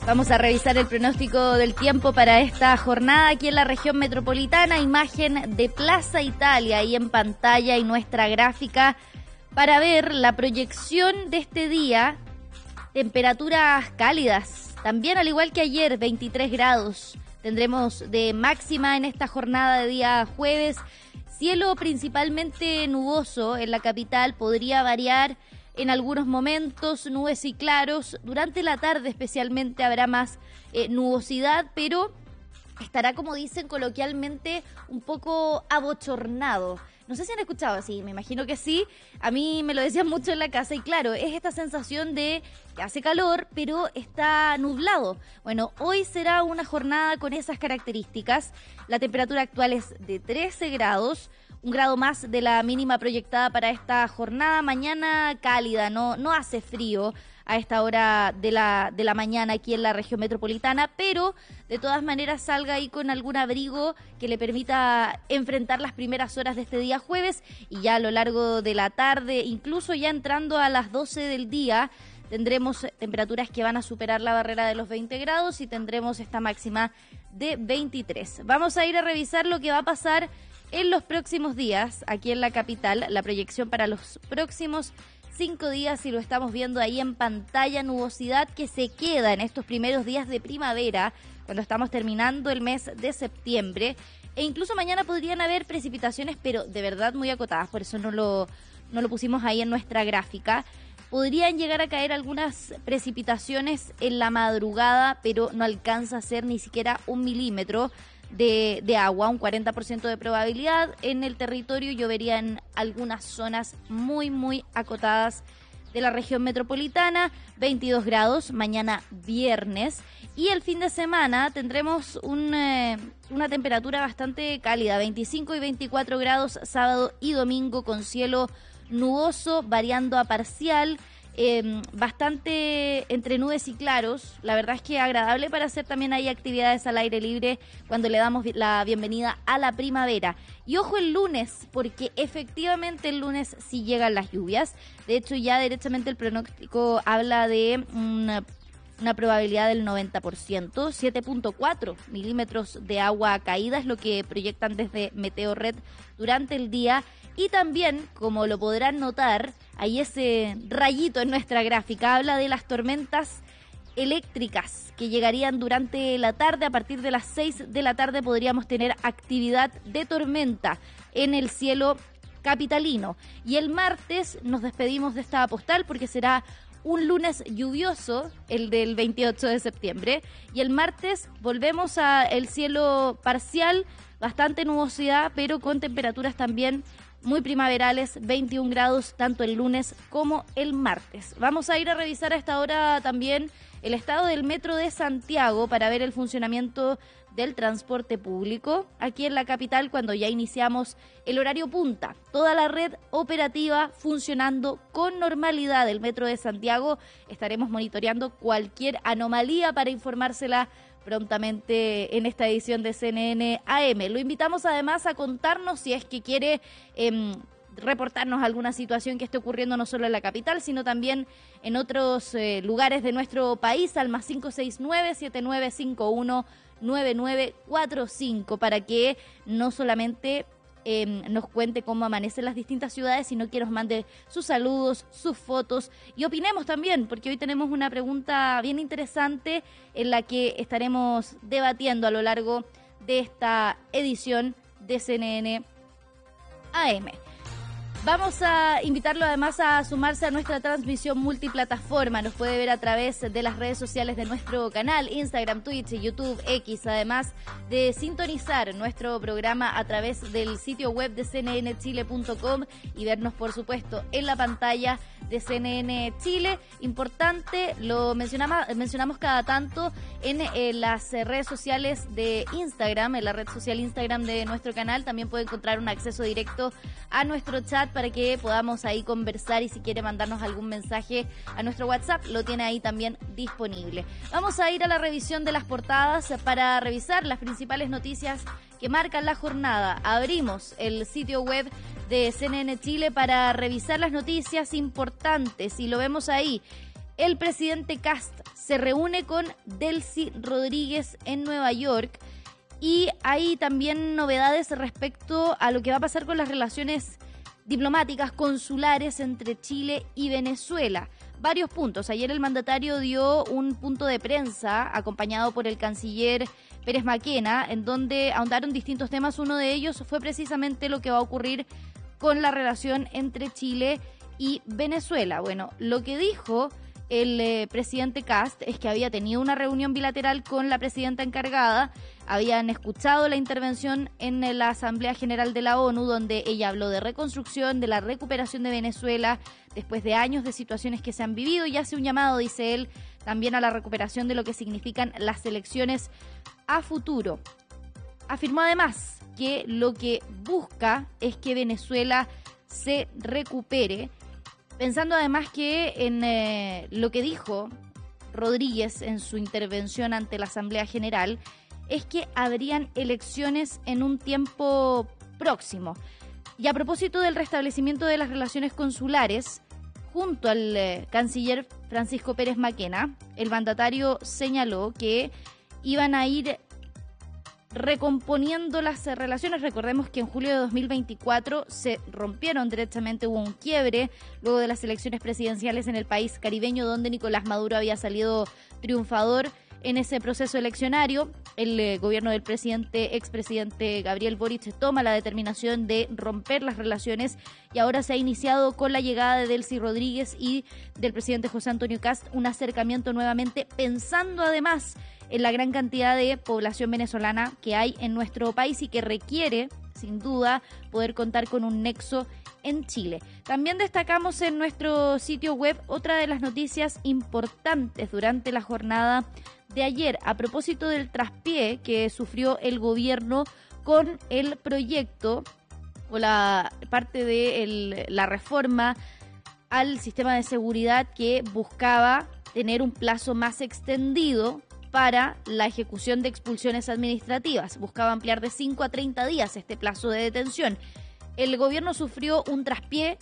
Vamos a revisar el pronóstico del tiempo para esta jornada aquí en la región metropolitana. Imagen de Plaza Italia ahí en pantalla y nuestra gráfica para ver la proyección de este día. Temperaturas cálidas, también al igual que ayer, 23 grados. Tendremos de máxima en esta jornada de día jueves. Cielo principalmente nuboso en la capital, podría variar en algunos momentos, nubes y claros. Durante la tarde especialmente habrá más nubosidad, pero estará, como dicen coloquialmente, un poco abochornado. No sé si han escuchado así, me imagino que sí. A mí me lo decían mucho en la casa y claro, es esta sensación de que hace calor, pero está nublado. Bueno, hoy será una jornada con esas características. La temperatura actual es de 13 grados. Un grado más de la mínima proyectada para esta jornada. Mañana cálida, no hace frío a esta hora de la mañana aquí en la región metropolitana, pero de todas maneras salga ahí con algún abrigo que le permita enfrentar las primeras horas de este día jueves y ya a lo largo de la tarde, incluso ya entrando a las 12 del día, tendremos temperaturas que van a superar la barrera de los 20 grados y tendremos esta máxima de 23. Vamos a ir a revisar lo que va a pasar en los próximos días, aquí en la capital, la proyección para los próximos 5 días, y lo estamos viendo ahí en pantalla, nubosidad que se queda en estos primeros días de primavera, cuando estamos terminando el mes de septiembre, e incluso mañana podrían haber precipitaciones, pero de verdad muy acotadas, por eso no lo pusimos ahí en nuestra gráfica. Podrían llegar a caer algunas precipitaciones en la madrugada, pero no alcanza a ser ni siquiera 1 milímetro de agua, un 40% de probabilidad. En el territorio llovería en algunas zonas muy acotadas de la región metropolitana. 22 grados mañana viernes, y el fin de semana tendremos una temperatura bastante cálida, 25 y 24 grados sábado y domingo, con cielo nuboso variando a parcial. Bastante entre nubes y claros. La verdad es que agradable para hacer también ahí actividades al aire libre cuando le damos la bienvenida a la primavera. Y ojo el lunes, porque efectivamente el lunes sí llegan las lluvias. De hecho, ya directamente el pronóstico habla de una probabilidad del 90%, 7.4 milímetros de agua caída es lo que proyectan desde Meteorred durante el día. Y también, como lo podrán notar, ahí ese rayito en nuestra gráfica habla de las tormentas eléctricas que llegarían durante la tarde. A partir de las 6 de la tarde podríamos tener actividad de tormenta en el cielo capitalino. Y el martes nos despedimos de esta postal porque será un lunes lluvioso, el del 28 de septiembre. Y el martes volvemos a el cielo parcial, bastante nubosidad, pero con temperaturas también muy primaverales, 21 grados tanto el lunes como el martes. Vamos a ir a revisar a esta hora también el estado del metro de Santiago para ver el funcionamiento del transporte público aquí en la capital cuando ya iniciamos el horario punta. Toda la red operativa funcionando con normalidad del metro de Santiago. Estaremos monitoreando cualquier anomalía para informársela prontamente en esta edición de CNN AM. Lo invitamos además a contarnos si es que quiere reportarnos alguna situación que esté ocurriendo no solo en la capital, sino también en otros lugares de nuestro país, al más 569-7951-9945, para que no solamente nos cuente cómo amanecen las distintas ciudades, sino que nos mande sus saludos, sus fotos y opinemos también, porque hoy tenemos una pregunta bien interesante en la que estaremos debatiendo a lo largo de esta edición de CNN AM. Vamos a invitarlo además a sumarse a nuestra transmisión multiplataforma. Nos puede ver a través de las redes sociales de nuestro canal, Instagram, Twitch y YouTube, X, además de sintonizar nuestro programa a través del sitio web de cnnchile.com y vernos, por supuesto, en la pantalla de CNN Chile. Importante, lo mencionamos cada tanto en las redes sociales de Instagram, en la red social Instagram de nuestro canal. También puede encontrar un acceso directo a nuestro chat para que podamos ahí conversar, y si quiere mandarnos algún mensaje a nuestro WhatsApp, lo tiene ahí también disponible. Vamos a ir a la revisión de las portadas para revisar las principales noticias que marcan la jornada. Abrimos el sitio web de CNN Chile para revisar las noticias importantes y lo vemos ahí. el presidente Kast se reúne con Delcy Rodríguez en Nueva York y hay también novedades respecto a lo que va a pasar con las relaciones diplomáticas consulares entre Chile y Venezuela. Varios puntos. Ayer el mandatario dio un punto de prensa acompañado por el canciller Pérez Maquena, en donde ahondaron distintos temas. Uno de ellos fue precisamente lo que va a ocurrir con la relación entre Chile y Venezuela. Bueno, lo que dijo el presidente Kast es que había tenido una reunión bilateral con la presidenta encargada, habían escuchado la intervención en la Asamblea General de la ONU, donde ella habló de reconstrucción, de la recuperación de Venezuela, después de años de situaciones que se han vivido, y hace un llamado, dice él, también a la recuperación de lo que significan las elecciones a futuro. Afirmó además que lo que busca es que Venezuela se recupere, pensando además que en lo que dijo Rodríguez en su intervención ante la Asamblea General, es que habrían elecciones en un tiempo próximo. Y a propósito del restablecimiento de las relaciones consulares, junto al canciller Francisco Pérez Maquena, el mandatario señaló que iban a ir recomponiendo las relaciones. Recordemos que en julio de 2024 se rompieron directamente, hubo un quiebre luego de las elecciones presidenciales en el país caribeño, donde Nicolás Maduro había salido triunfador en ese proceso eleccionario. El gobierno del expresidente Gabriel Boric toma la determinación de romper las relaciones y ahora se ha iniciado con la llegada de Delcy Rodríguez y del presidente José Antonio Kast un acercamiento nuevamente, pensando además en la gran cantidad de población venezolana que hay en nuestro país y que requiere, sin duda, poder contar con un nexo en Chile. También destacamos en nuestro sitio web otra de las noticias importantes durante la jornada de ayer, a propósito del traspié que sufrió el gobierno con el proyecto o la parte de la reforma al sistema de seguridad que buscaba tener un plazo más extendido para la ejecución de expulsiones administrativas. Buscaba ampliar de 5 a 30 días este plazo de detención. El gobierno sufrió un traspié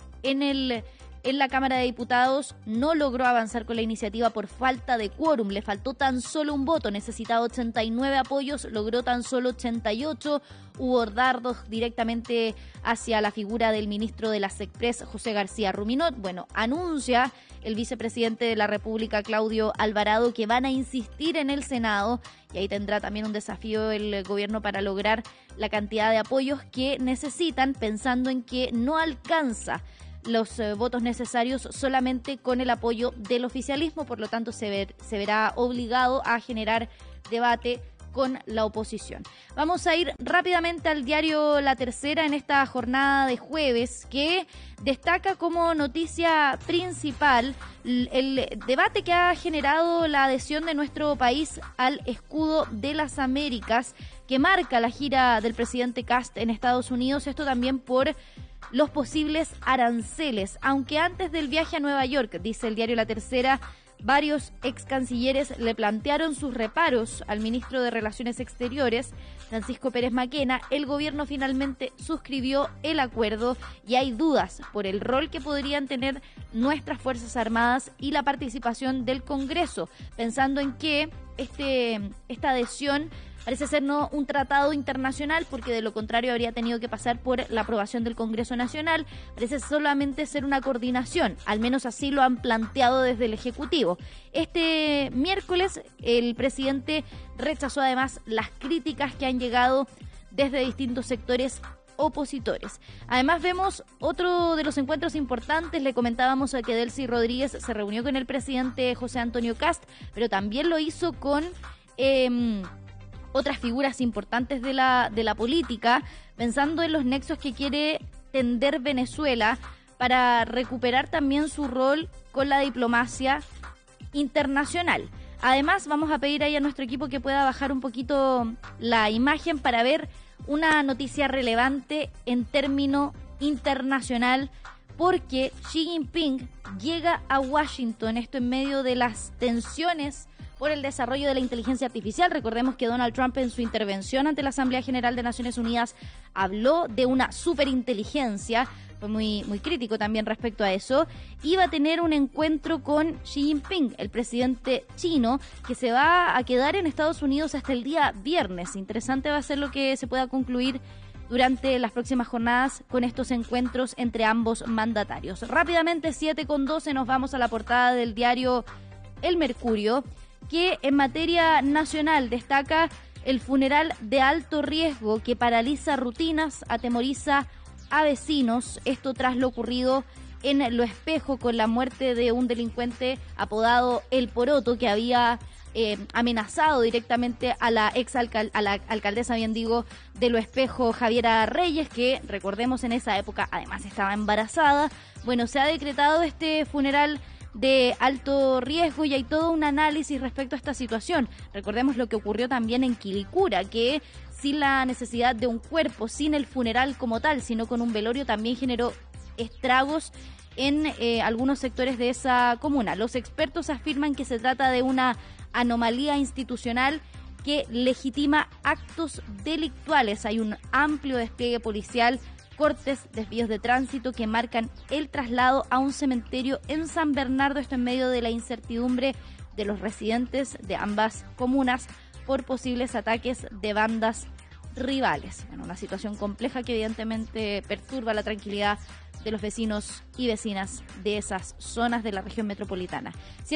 en la Cámara de Diputados, no logró avanzar con la iniciativa por falta de quórum, le faltó tan solo un voto, necesitaba 89 apoyos, logró tan solo 88, hubo dardos directamente hacia la figura del ministro de la SECPRES, José García Ruminot. Bueno, anuncia el vicepresidente de la República, Claudio Alvarado, que van a insistir en el Senado, y ahí tendrá también un desafío el gobierno para lograr la cantidad de apoyos que necesitan, pensando en que no alcanza los votos necesarios solamente con el apoyo del oficialismo, por lo tanto se verá obligado a generar debate con la oposición. Vamos a ir rápidamente al diario La Tercera en esta jornada de jueves, que destaca como noticia principal el debate que ha generado la adhesión de nuestro país al escudo de las Américas, que marca la gira del presidente Kast en Estados Unidos, esto también por los posibles aranceles, aunque antes del viaje a Nueva York, dice el diario La Tercera, varios ex cancilleres le plantearon sus reparos al ministro de Relaciones Exteriores, Francisco Pérez Maquena. El gobierno finalmente suscribió el acuerdo y hay dudas por el rol que podrían tener nuestras Fuerzas Armadas y la participación del Congreso, pensando en que esta adhesión parece ser no un tratado internacional, porque de lo contrario habría tenido que pasar por la aprobación del Congreso Nacional. Parece solamente ser una coordinación, al menos así lo han planteado desde el Ejecutivo. Este miércoles el presidente rechazó además las críticas que han llegado desde distintos sectores opositores. Además vemos otro de los encuentros importantes. Le comentábamos a que Delcy Rodríguez se reunió con el presidente José Antonio Kast, pero también lo hizo con otras figuras importantes de la política, pensando en los nexos que quiere tender Venezuela para recuperar también su rol con la diplomacia internacional. Además, vamos a pedir ahí a nuestro equipo que pueda bajar un poquito la imagen para ver una noticia relevante en término internacional, porque Xi Jinping llega a Washington, esto en medio de las tensiones por el desarrollo de la inteligencia artificial. Recordemos que Donald Trump en su intervención ante la Asamblea General de Naciones Unidas habló de una superinteligencia, fue muy crítico también respecto a eso. Iba a tener un encuentro con Xi Jinping, el presidente chino, que se va a quedar en Estados Unidos hasta el día viernes. Interesante va a ser lo que se pueda concluir durante las próximas jornadas con estos encuentros entre ambos mandatarios. Rápidamente, 7:12, nos vamos a la portada del diario El Mercurio, que en materia nacional destaca el funeral de alto riesgo que paraliza rutinas, atemoriza a vecinos. Esto tras lo ocurrido en Lo Espejo con la muerte de un delincuente apodado El Poroto, que había amenazado directamente a la alcaldesa, de Lo Espejo, Javiera Reyes, que recordemos en esa época además estaba embarazada. Bueno, se ha decretado este funeral de alto riesgo y hay todo un análisis respecto a esta situación. Recordemos lo que ocurrió también en Quilicura, que sin la necesidad de un cuerpo, sin el funeral como tal, sino con un velorio, también generó estragos en algunos sectores de esa comuna. Los expertos afirman que se trata de una anomalía institucional que legitima actos delictuales. Hay un amplio despliegue policial, cortes, desvíos de tránsito que marcan el traslado a un cementerio en San Bernardo, esto en medio de la incertidumbre de los residentes de ambas comunas por posibles ataques de bandas rivales. Bueno, una situación compleja que evidentemente perturba la tranquilidad de los vecinos y vecinas de esas zonas de la región metropolitana.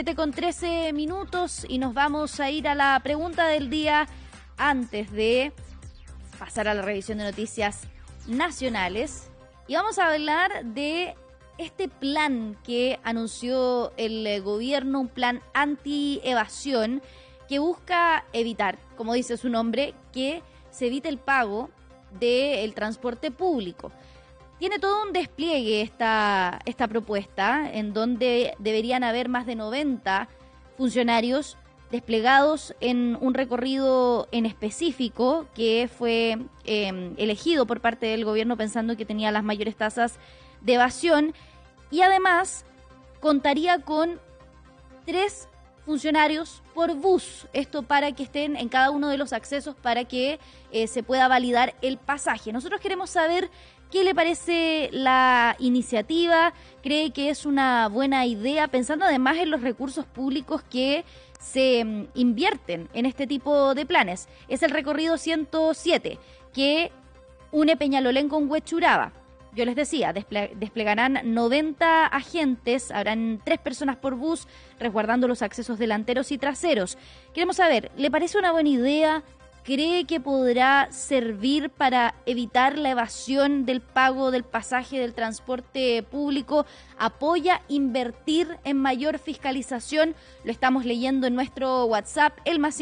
7:13 y nos vamos a ir a la pregunta del día antes de pasar a la revisión de noticias nacionales. Y vamos a hablar de este plan que anunció el gobierno, un plan anti-evasión que busca evitar, como dice su nombre, que se evite el pago del transporte público. Tiene todo un despliegue esta propuesta, en donde deberían haber más de 90 funcionarios desplegados en un recorrido en específico que fue elegido por parte del gobierno pensando que tenía las mayores tasas de evasión, y además contaría con 3 funcionarios por bus, esto para que estén en cada uno de los accesos para que se pueda validar el pasaje. Nosotros queremos saber qué le parece la iniciativa, cree que es una buena idea, pensando además en los recursos públicos que se invierten en este tipo de planes. Es el recorrido 107 que une Peñalolén con Huechuraba. Yo les decía, desplegarán 90 agentes, habrán 3 personas por bus, resguardando los accesos delanteros y traseros. Queremos saber, ¿le parece una buena idea? ¿Cree que podrá servir para evitar la evasión del pago del pasaje del transporte público? ¿Apoya invertir en mayor fiscalización? Lo estamos leyendo en nuestro WhatsApp, el más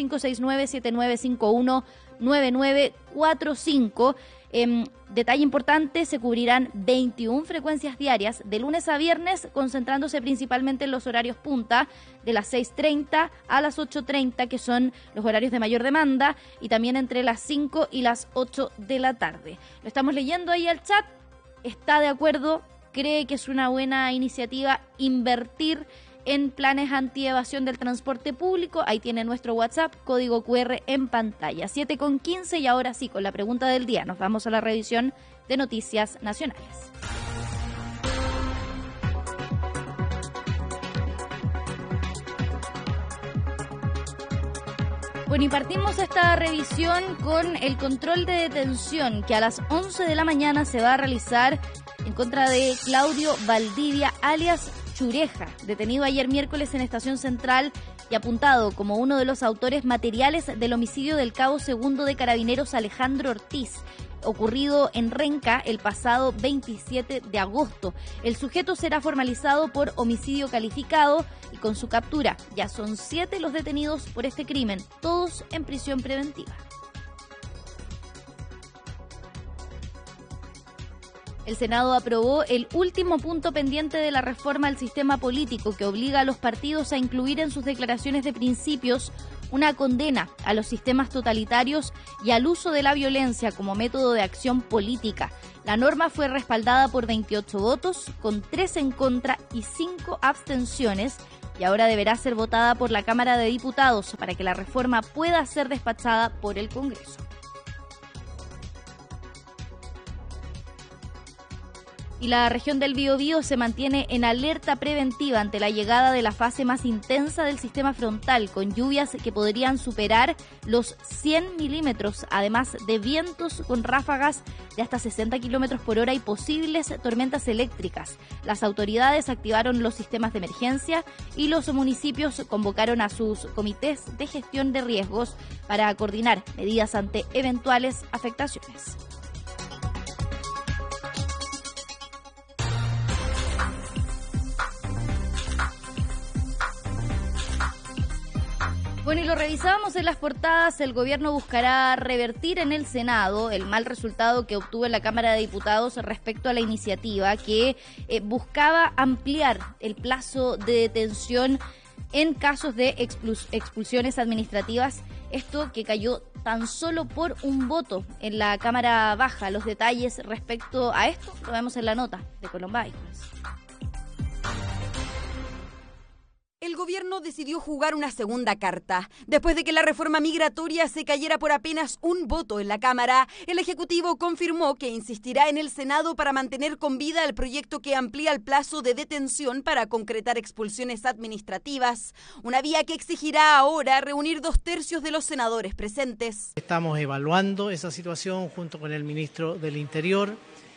569-7951-9945. Detalle importante, se cubrirán 21 frecuencias diarias de lunes a viernes, concentrándose principalmente en los horarios punta, de las 6:30 a las 8:30, que son los horarios de mayor demanda, y también entre las 5 y las 8 de la tarde. Lo estamos leyendo ahí al chat. ¿Está de acuerdo? ¿Cree que es una buena iniciativa invertir en planes anti-evasión del transporte público? Ahí tiene nuestro WhatsApp, código QR en pantalla. 7:15 y ahora sí, con la pregunta del día, nos vamos a la revisión de noticias nacionales. Bueno, y partimos esta revisión con el control de detención que a las 11 de la mañana se va a realizar en contra de Claudio Valdivia, alias Chureja, detenido ayer miércoles en Estación Central y apuntado como uno de los autores materiales del homicidio del cabo segundo de Carabineros Alejandro Ortiz, ocurrido en Renca el pasado 27 de agosto. El sujeto será formalizado por homicidio calificado y con su captura ya son 7 los detenidos por este crimen, todos en prisión preventiva. El Senado aprobó el último punto pendiente de la reforma al sistema político que obliga a los partidos a incluir en sus declaraciones de principios una condena a los sistemas totalitarios y al uso de la violencia como método de acción política. La norma fue respaldada por 28 votos, con 3 en contra y 5 abstenciones, y ahora deberá ser votada por la Cámara de Diputados para que la reforma pueda ser despachada por el Congreso. Y la región del Biobío se mantiene en alerta preventiva ante la llegada de la fase más intensa del sistema frontal, con lluvias que podrían superar los 100 milímetros, además de vientos con ráfagas de hasta 60 kilómetros por hora y posibles tormentas eléctricas. Las autoridades activaron los sistemas de emergencia y los municipios convocaron a sus comités de gestión de riesgos para coordinar medidas ante eventuales afectaciones. Bueno, y lo revisábamos en las portadas. El gobierno buscará revertir en el Senado el mal resultado que obtuvo en la Cámara de Diputados respecto a la iniciativa que buscaba ampliar el plazo de detención en casos de expulsiones administrativas. Esto que cayó tan solo por un voto en la Cámara Baja. Los detalles respecto a esto lo vemos en la nota de Colombay. El gobierno decidió jugar una segunda carta. Después de que la reforma migratoria se cayera por apenas un voto en la Cámara, el Ejecutivo confirmó que insistirá en el Senado para mantener con vida el proyecto que amplía el plazo de detención para concretar expulsiones administrativas, una vía que exigirá ahora reunir 2/3 de los senadores presentes. Estamos evaluando esa situación junto con el ministro del Interior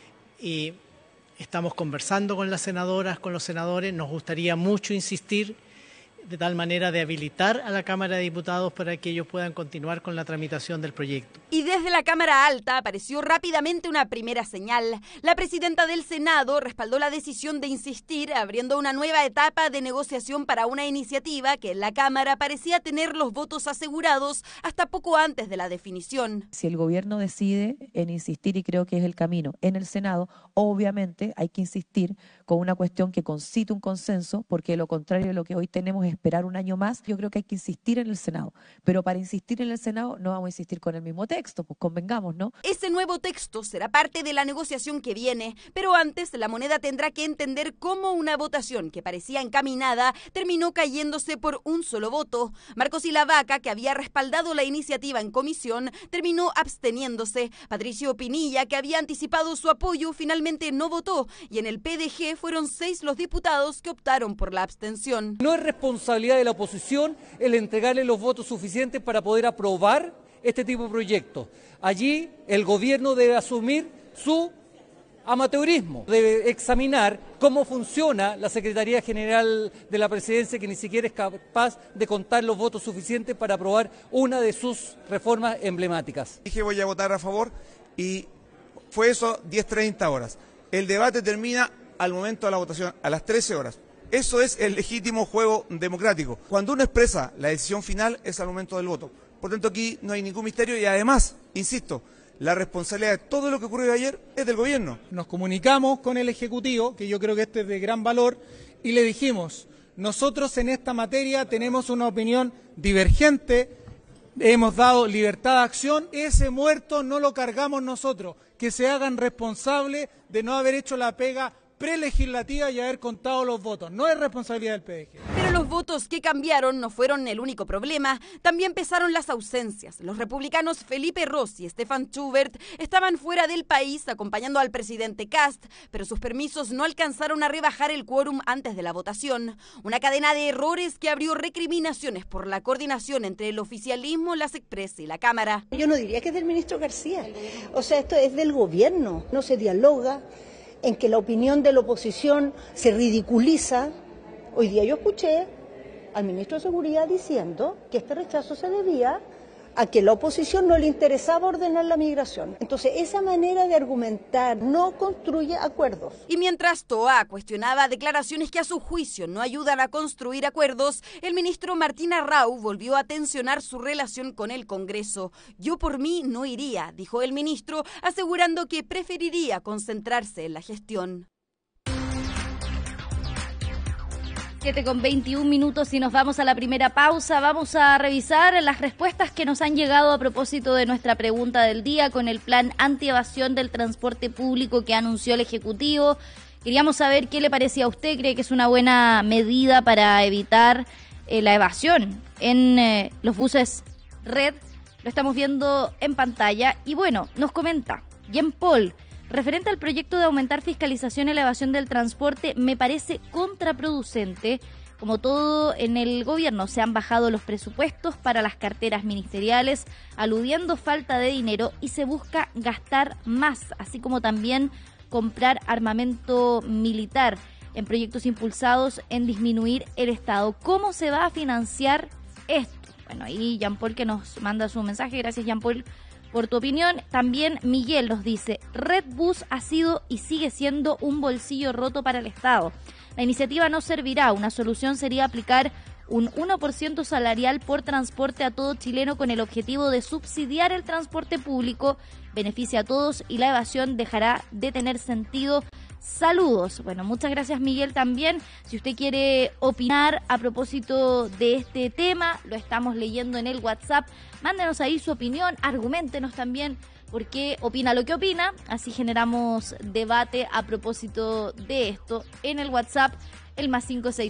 y estamos conversando con las senadoras, con los senadores. Nos gustaría mucho insistir de tal manera de habilitar a la Cámara de Diputados para que ellos puedan continuar con la tramitación del proyecto. Y desde la Cámara Alta apareció rápidamente una primera señal. La presidenta del Senado respaldó la decisión de insistir, abriendo una nueva etapa de negociación para una iniciativa que en la Cámara parecía tener los votos asegurados hasta poco antes de la definición. Si el gobierno decide en insistir, y creo que es el camino, en el Senado, obviamente hay que insistir con una cuestión que concite un consenso, porque de lo contrario lo que hoy tenemos es esperar un año más. Yo creo que hay que insistir en el Senado, pero para insistir en el Senado no vamos a insistir con el mismo texto, pues convengamos, ¿no? Ese nuevo texto será parte de la negociación que viene, pero antes la moneda tendrá que entender cómo una votación que parecía encaminada terminó cayéndose por un solo voto. Marcos Ilavaca, que había respaldado la iniciativa en comisión, terminó absteniéndose. Patricio Pinilla, que había anticipado su apoyo, finalmente no votó, y en el PDG fueron 6 los diputados que optaron por la abstención. No es responsabilidad de la oposición el entregarle los votos suficientes para poder aprobar este tipo de proyectos. Allí el gobierno debe asumir su amateurismo, debe examinar cómo funciona la Secretaría General de la Presidencia, que ni siquiera es capaz de contar los votos suficientes para aprobar una de sus reformas emblemáticas. Dije voy a votar a favor y fue eso 10:30 horas. El debate termina al momento de la votación, a las 13 horas. Eso es el legítimo juego democrático. Cuando uno expresa la decisión final es al momento del voto. Por tanto, aquí no hay ningún misterio y además, insisto, la responsabilidad de todo lo que ocurrió ayer es del gobierno. Nos comunicamos con el Ejecutivo, que yo creo que este es de gran valor, y le dijimos, nosotros en esta materia tenemos una opinión divergente, hemos dado libertad de acción, ese muerto no lo cargamos nosotros, que se hagan responsables de no haber hecho la pega prelegislativa y haber contado los votos. No es responsabilidad del PDG. Pero los votos que cambiaron no fueron el único problema. También pesaron las ausencias. Los republicanos Felipe Rossi y Stefan Schubert estaban fuera del país acompañando al presidente Kast, pero sus permisos no alcanzaron a rebajar el quórum antes de la votación. Una cadena de errores que abrió recriminaciones por la coordinación entre el oficialismo, las Express y la Cámara. Yo no diría que es del ministro García. O sea, esto es del gobierno. No se dialoga, en que la opinión de la oposición se ridiculiza. Hoy día yo escuché al ministro de Seguridad diciendo que este rechazo se debía a que la oposición no le interesaba ordenar la migración. Entonces, esa manera de argumentar no construye acuerdos. Y mientras Toa cuestionaba declaraciones que a su juicio no ayudan a construir acuerdos, el ministro Martín Arrau volvió a tensionar su relación con el Congreso. Yo por mí no iría, dijo el ministro, asegurando que preferiría concentrarse en la gestión. 7:21 y nos vamos a la primera pausa. Vamos a revisar las respuestas que nos han llegado a propósito de nuestra pregunta del día con el plan antievasión del transporte público que anunció el Ejecutivo, Queríamos saber qué le parecía a usted. ¿Cree que es una buena medida para evitar la evasión en los buses red? Lo estamos viendo en pantalla. Y bueno, nos comenta Jean Paul, referente al proyecto de aumentar fiscalización y la evasión del transporte, me parece contraproducente. Como todo en el gobierno, se han bajado los presupuestos para las carteras ministeriales, aludiendo falta de dinero, y se busca gastar más, así como también comprar armamento militar en proyectos impulsados en disminuir el Estado. ¿Cómo se va a financiar esto? Bueno, ahí Jean Paul que nos manda su mensaje. Gracias, Jean Paul, por tu opinión. También Miguel nos dice, Redbus ha sido y sigue siendo un bolsillo roto para el Estado. La iniciativa no servirá. Una solución sería aplicar un 1% salarial por transporte a todo chileno con el objetivo de subsidiar el transporte público. Beneficia a todos y la evasión dejará de tener sentido. Saludos. Bueno, muchas gracias, Miguel, también. Si usted quiere opinar a propósito de este tema, lo estamos leyendo en el WhatsApp. Mándenos ahí su opinión, arguméntenos también por qué opina lo que opina. Así generamos debate a propósito de esto en el WhatsApp, el más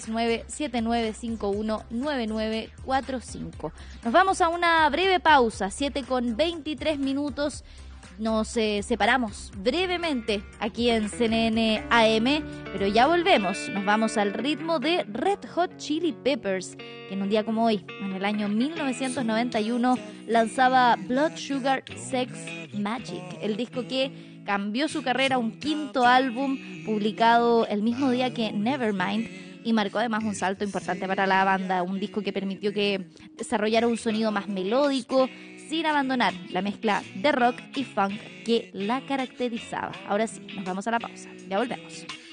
569-7951-9945. Nos vamos a una breve pausa, 7:23. Nos separamos brevemente aquí en CNN AM, pero ya volvemos. Nos vamos al ritmo de Red Hot Chili Peppers, que en un día como hoy, en el año 1991, lanzaba Blood Sugar Sex Magic, el disco que cambió su carrera, un quinto álbum publicado el mismo día que Nevermind, y marcó además un salto importante para la banda, un disco que permitió que desarrollara un sonido más melódico, sin abandonar la mezcla de rock y funk que la caracterizaba. Ahora sí, nos vamos a la pausa. Ya volvemos.